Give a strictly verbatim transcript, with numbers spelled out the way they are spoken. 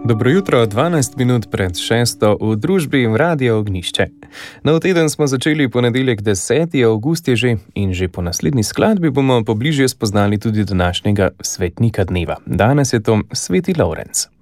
Dobro jutro, dvanajst minut pred šesto v družbi Radio Ognjišče. Nov teden smo začeli ponedeljek deseti avgust je že in že po naslednji skladbi bomo pobližje spoznali tudi današnjega svetnika dneva. Danes je to sveti Lovrenc.